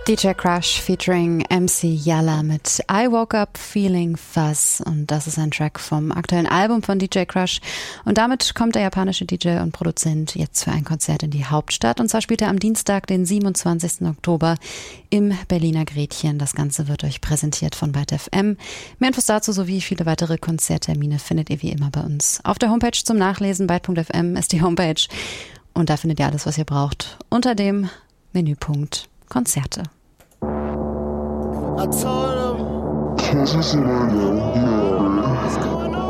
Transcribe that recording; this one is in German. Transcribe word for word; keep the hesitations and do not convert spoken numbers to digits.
D J Crush featuring M C Yalla mit I Woke Up Feeling Fuzz, und das ist ein Track vom aktuellen Album von D J Crush, und damit kommt der japanische D J und Produzent jetzt für ein Konzert in die Hauptstadt, und zwar spielt er am Dienstag, den siebenundzwanzigsten Oktober im Berliner Gretchen. Das Ganze wird euch präsentiert von Byte F M. Mehr Infos dazu sowie viele weitere Konzerttermine findet ihr wie immer bei uns auf der Homepage zum Nachlesen. Byte Punkt F M ist die Homepage, und da findet ihr alles, was ihr braucht, unter dem Menüpunkt Konzerte. I told him, what's going on?